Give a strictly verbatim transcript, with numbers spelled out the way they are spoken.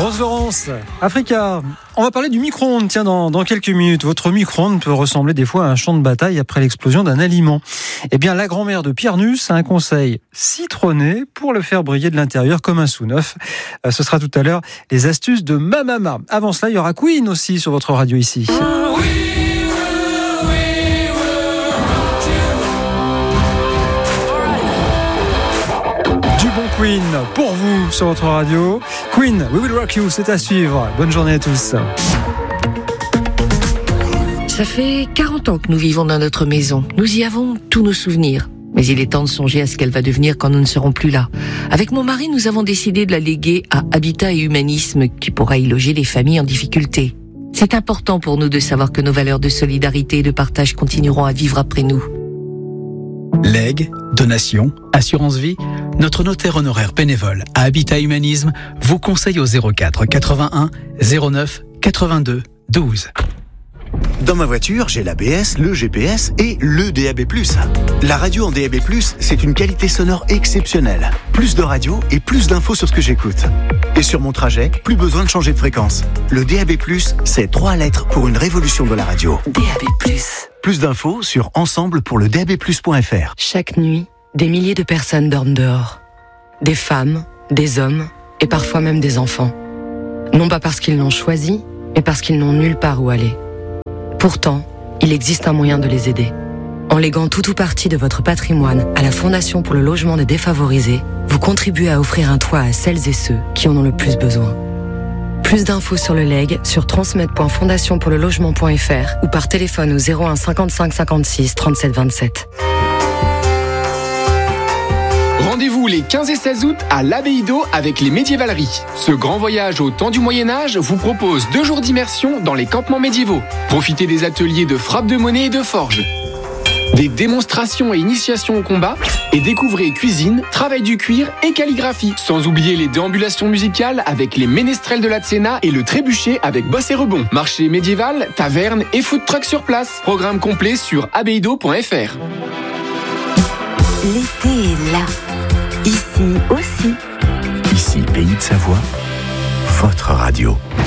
Rose Laurence, Africa. On va parler du micro-ondes, tiens, dans, dans quelques minutes. Votre micro-ondes peut ressembler des fois à un champ de bataille après l'explosion d'un aliment. Eh bien, la grand-mère de Pierre Nuss a un conseil citronné pour le faire briller de l'intérieur comme un sous-neuf. Euh, ce sera tout à l'heure les astuces de ma maman. Avant cela, il y aura Queen aussi sur votre radio ici. Oui. Queen pour vous sur votre radio. Queen, We Will Rock You, c'est à suivre. Bonne journée à tous. Ça fait quarante ans que nous vivons dans notre maison. Nous y avons tous nos souvenirs. Mais il est temps de songer à ce qu'elle va devenir quand nous ne serons plus là. Avec mon mari, nous avons décidé de la léguer à Habitat et Humanisme, qui pourra y loger les familles en difficulté. C'est important pour nous de savoir que nos valeurs de solidarité et de partage continueront à vivre après nous. Legs, donations, assurance vie, notre notaire honoraire bénévole à Habitat Humanisme vous conseille au zéro quatre quatre-vingt-un zéro neuf quatre-vingt-deux douze. Dans ma voiture, j'ai l'A B S, le G P S et le D A B plus. La radio en D A B plus, c'est une qualité sonore exceptionnelle. Plus de radio et plus d'infos sur ce que j'écoute. Et sur mon trajet, plus besoin de changer de fréquence. Le D A B plus, c'est trois lettres pour une révolution de la radio. D A B plus. Plus d'infos sur ensemble pour le D A B plus point F R. Chaque nuit, des milliers de personnes dorment dehors. Des femmes, des hommes et parfois même des enfants. Non pas parce qu'ils l'ont choisi, mais parce qu'ils n'ont nulle part où aller. Pourtant, il existe un moyen de les aider. En léguant tout ou partie de votre patrimoine à la Fondation pour le logement des défavorisés, vous contribuez à offrir un toit à celles et ceux qui en ont le plus besoin. Plus d'infos sur le legs sur transmettre point fondation pour le logement point F R ou par téléphone au zéro un cinquante-cinq cinquante-six trente-sept vingt-sept. Rendez-vous les quinze et seize août à l'Abbaye d'Eau avec les Médiévaleries. Ce grand voyage au temps du Moyen-Âge vous propose deux jours d'immersion dans les campements médiévaux. Profitez des ateliers de frappe de monnaie et de forge, des démonstrations et initiations au combat, et découvrez cuisine, travail du cuir et calligraphie. Sans oublier les déambulations musicales avec les ménestrels de la Tsena et le trébuchet avec bosse et rebond. Marché médiéval, taverne et food truck sur place. Programme complet sur abbaye d'eau point F R. L'été est là. Ici aussi. Ici, Pays de Savoie, votre radio.